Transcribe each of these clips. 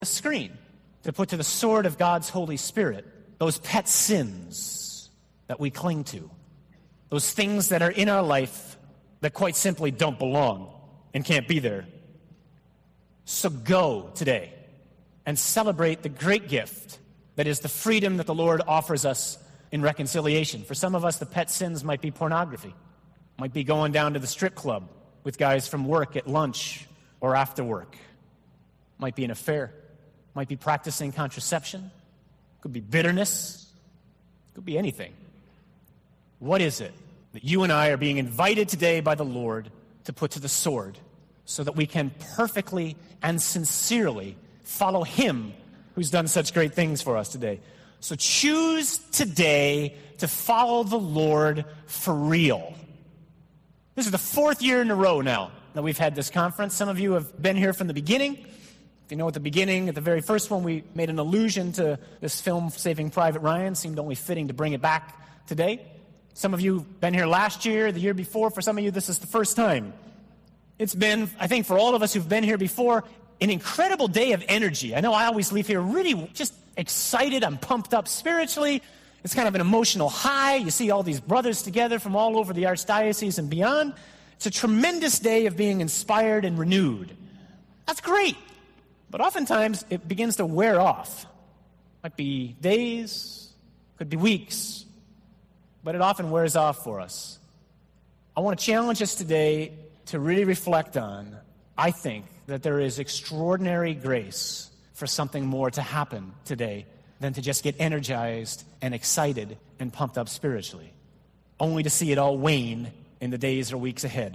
the screen, to put to the sword of God's Holy Spirit those pet sins that we cling to, those things that are in our life that quite simply don't belong and can't be there. So go today and celebrate the great gift that is the freedom that the Lord offers us in reconciliation. For some of us, the pet sins might be pornography, might be going down to the strip club with guys from work at lunch or after work, might be an affair, might be practicing contraception, could be bitterness, could be anything. What is it that you and I are being invited today by the Lord to put to the sword so that we can perfectly and sincerely follow Him who's done such great things for us today? So choose today to follow the Lord for real. This is the 4th year in a row now that we've had this conference. Some of you have been here from the beginning. You know, at the beginning, at the very first one, we made an allusion to this film, Saving Private Ryan. Seemed only fitting to bring it back today. Some of you have been here last year, the year before. For some of you, this is the first time. It's been, I think, for all of us who've been here before, an incredible day of energy. I know I always leave here really just excited. I'm pumped up spiritually. It's kind of an emotional high. You see all these brothers together from all over the archdiocese and beyond. It's a tremendous day of being inspired and renewed. That's great. But oftentimes, it begins to wear off. Might be days, could be weeks, but it often wears off for us. I want to challenge us today to really reflect on, I think, that there is extraordinary grace for something more to happen today than to just get energized and excited and pumped up spiritually, only to see it all wane in the days or weeks ahead.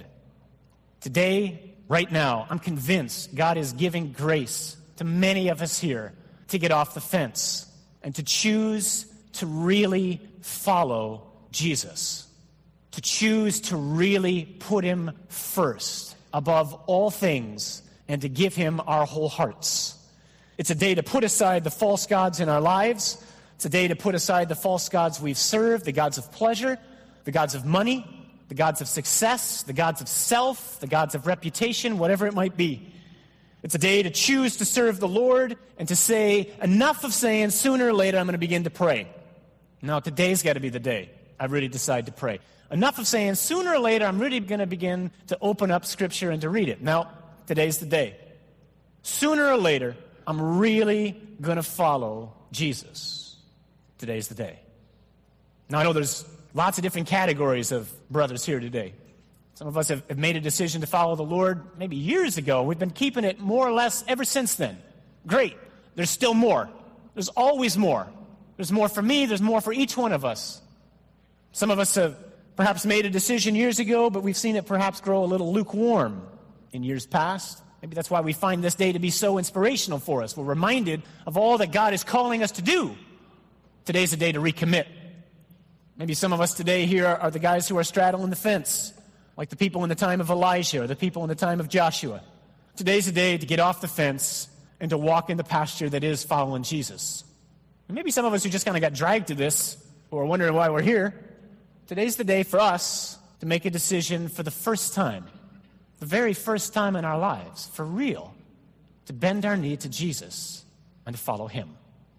Today, right now, I'm convinced God is giving grace to many of us here to get off the fence and to choose to really follow Jesus, to choose to really put Him first above all things and to give Him our whole hearts. It's a day to put aside the false gods in our lives. It's a day to put aside the false gods we've served, the gods of pleasure, the gods of money, the gods of success, the gods of self, the gods of reputation, whatever it might be. It's a day to choose to serve the Lord and to say, enough of saying, sooner or later I'm going to begin to pray. No, today's got to be the day I really decide to pray. Enough of saying, sooner or later I'm really going to begin to open up Scripture and to read it. Now, today's the day. Sooner or later, I'm really going to follow Jesus. Today's the day. Now, I know there's lots of different categories of brothers here today. Some of us have made a decision to follow the Lord maybe years ago. We've been keeping it more or less ever since then. Great. There's still more. There's always more. There's more for me. There's more for each one of us. Some of us have perhaps made a decision years ago, but we've seen it perhaps grow a little lukewarm in years past. Maybe that's why we find this day to be so inspirational for us. We're reminded of all that God is calling us to do. Today's a day to recommit. Maybe some of us today here are the guys who are straddling the fence, like the people in the time of Elijah or the people in the time of Joshua. Today's a day to get off the fence and to walk in the pasture that is following Jesus. And maybe some of us who just kind of got dragged to this, who are wondering why we're here, today's the day for us to make a decision for the first time, the very first time in our lives, for real, to bend our knee to Jesus and to follow Him.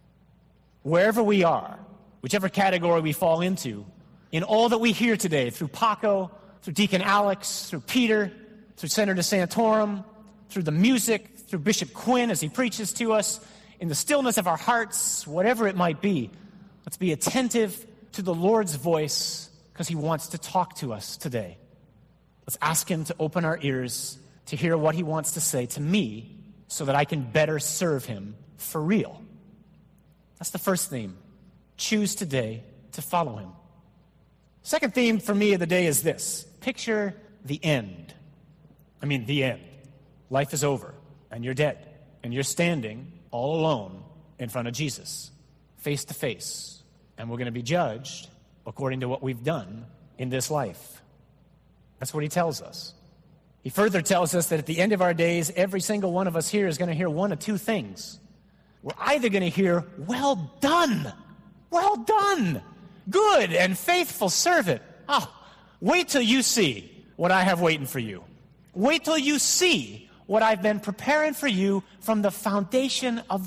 Wherever we are, whichever category we fall into, in all that we hear today, through Paco, through Deacon Alex, through Peter, through Senator Santorum, through the music, through Bishop Quinn as he preaches to us, in the stillness of our hearts, whatever it might be, let's be attentive to the Lord's voice because He wants to talk to us today. Let's ask Him to open our ears to hear what He wants to say to me so that I can better serve Him for real. That's the first theme. Choose today to follow Him. Second theme for me of the day is this. Picture the end. The end. Life is over, and you're dead, and you're standing all alone in front of Jesus, face to face, and we're going to be judged according to what we've done in this life. That's what He tells us. He further tells us that at the end of our days, every single one of us here is going to hear one of two things. We're either going to hear, well done, good and faithful servant. Wait till you see what I have waiting for you. Wait till you see what I've been preparing for you from the foundation of